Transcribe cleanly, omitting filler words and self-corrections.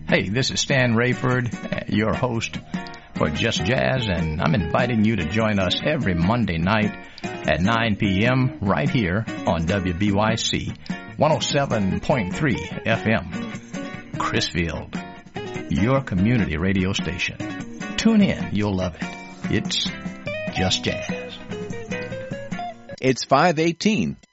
Hey, this is Stan Rayford, your host for Just Jazz, and I'm inviting you to join us every Monday night at 9 p.m. right here on WBYC 107.3 FM. Chrisfield, your community radio station. Tune in, you'll love it. It's Just Jazz. It's 5:18.